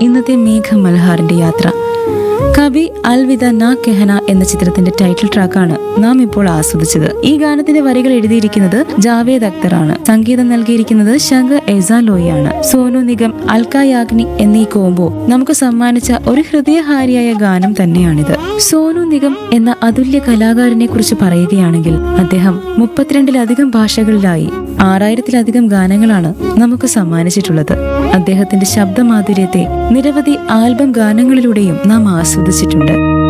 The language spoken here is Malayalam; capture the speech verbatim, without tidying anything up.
ഇന്നത്തെ മേഘ മൽഹാറിന്റെ യാത്ര. കബി അൽവിദ നാ കെഹന എന്ന ചിത്രത്തിന്റെ ടൈറ്റിൽ ട്രാക്കാണ് നാം ഇപ്പോൾ ആസ്വദിച്ചത്. ഈ ഗാനത്തിന്റെ വരികൾ എഴുതിയിരിക്കുന്നത് ജാവേദ് അക്തർ ആണ്. സംഗീതം നൽകിയിരിക്കുന്നത് ശങ്കർ എസാലോയാണ്. സോനു നിഗം, അൽക്ക യാഗ്നിക് എന്നീ കോംബോ നമുക്ക് സമ്മാനിച്ച ഒരു ഹൃദയഹാരിയായ ഗാനം തന്നെയാണിത്. സോനു നിഗം എന്ന അതുല്യ കലാകാരനെ കുറിച്ച് പറയുകയാണെങ്കിൽ അദ്ദേഹം മുപ്പത്തിരണ്ടിലധികം ഭാഷകളിലായി ആറായിരത്തിലധികം ഗാനങ്ങളാണ് നമുക്ക് സമ്മാനിച്ചിട്ടുള്ളത്. അദ്ദേഹത്തിന്റെ ശബ്ദമാധുര്യത്തെ നിരവധി ആൽബം ഗാനങ്ങളിലൂടെയും നാം ആസ്വദിച്ചിട്ടുണ്ട്.